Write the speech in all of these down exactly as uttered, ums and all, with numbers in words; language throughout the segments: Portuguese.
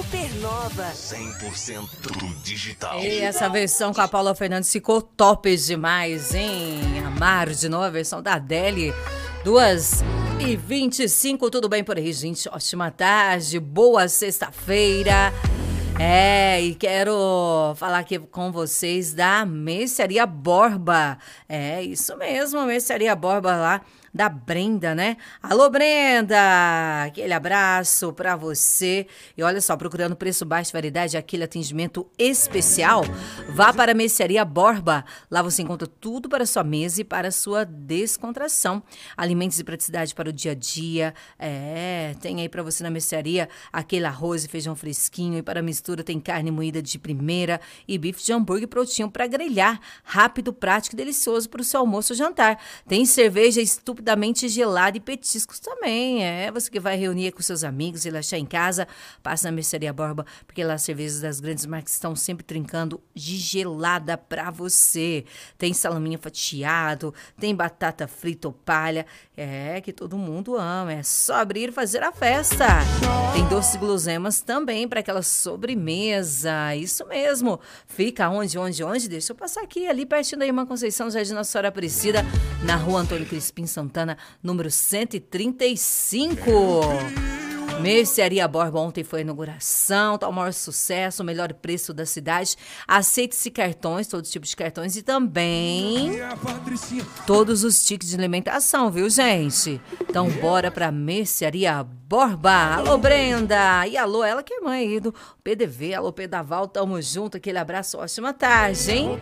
Supernova. cem por cento digital. E essa versão com a Paula Fernandes ficou top demais, hein? Amaro de novo, a versão da Adele. duas e vinte e cinco, tudo bem por aí, gente? Ótima tarde, boa sexta-feira. É, e quero falar aqui com vocês da Mercearia Borba. É, isso mesmo, a Mercearia Borba lá da Brenda, né? Alô, Brenda! Aquele abraço pra você. E olha só, procurando preço baixo, variedade, aquele atendimento especial, vá para a Mercearia Borba. Lá você encontra tudo para a sua mesa e para a sua descontração. Alimentos e praticidade para o dia a dia. É, tem aí para você na mercearia aquele arroz e feijão fresquinho. E para a mistura tem carne moída de primeira e bife de hambúrguer prontinho para grelhar. Rápido, prático e delicioso para o seu almoço ou jantar. Tem cerveja estupidamente gelada e petiscos também. É, você que vai reunir com seus amigos, relaxar em casa, passa na Mercearia Borba, porque lá as cervejas das grandes marcas estão sempre trincando de gelada para você. Tem salaminho fatiado, tem batata frita ou palha. É, que todo mundo ama. É só abrir e fazer a festa. Tem doces e guloseimas também para aquela sobremesa. Isso mesmo. Fica onde, onde, onde? Deixa eu passar aqui, ali pertinho da Irmã Conceição, Jardim Nossa Senhora Aparecida, na rua Antônio Crispim Santana, número cento e trinta e cinco. Mercearia Borba, ontem foi a inauguração, tá o maior sucesso, o melhor preço da cidade. Aceite-se cartões, todo tipo de cartões e também todos os tickets de alimentação, viu, gente? Então bora pra Mercearia Borba. Alô, Brenda! E alô, ela que é mãe aí do P D V, alô, Pedaval, tamo junto, aquele abraço, ótima tarde, hein?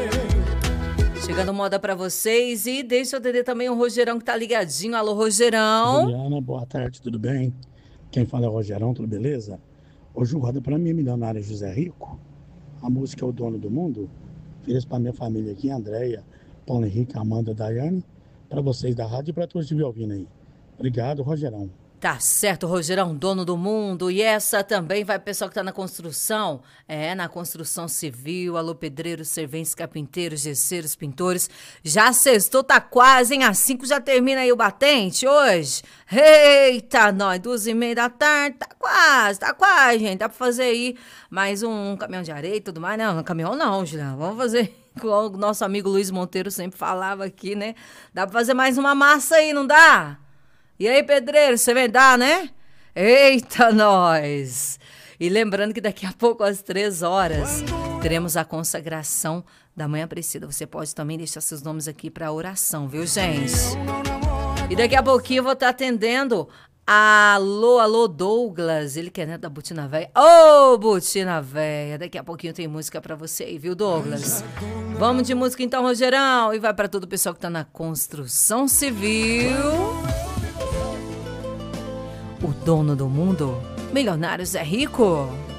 Chegando moda pra vocês e deixa eu atender também o Rogerão que tá ligadinho. Alô, Rogerão. Juliana, boa tarde, tudo bem? Quem fala é o Rogerão, tudo beleza? Hoje roda pra mim, milionária José Rico. A música é O Dono do Mundo. Fiz pra minha família aqui, Andréia, Paulo Henrique, Amanda, Daiane, pra vocês da rádio e pra todos que estiverem ouvindo aí. Obrigado, Rogerão. Tá certo, Rogerão, dono do mundo. E essa também vai pro pessoal que tá na construção. É, na construção civil. Alô, pedreiros, serventes, carpinteiros, gesseiros, pintores. Já sextou, tá quase, hein? Às cinco já termina aí o batente hoje. Eita, nós, duas e meia da tarde. Tá quase, tá quase, gente. Dá pra fazer aí mais um caminhão de areia e tudo mais. Não, caminhão não, Juliana. Vamos fazer como o nosso amigo Luiz Monteiro sempre falava aqui, né? Dá pra fazer mais uma massa aí, não dá? E aí, pedreiro, você vem dar, né? Eita, nós! E lembrando que daqui a pouco, às três horas, teremos a consagração da Mãe Aparecida. Você pode também deixar seus nomes aqui para oração, viu, gente? E daqui a pouquinho eu vou estar atendendo. Alô, alô, Douglas. Ele que é neto da Botina Véia. Ô, oh, Botina Véia. Daqui a pouquinho tem música pra você aí, viu, Douglas? Vamos de música então, Rogerão. E vai pra todo o pessoal que tá na construção civil. O dono do mundo, milionário Zé Rico.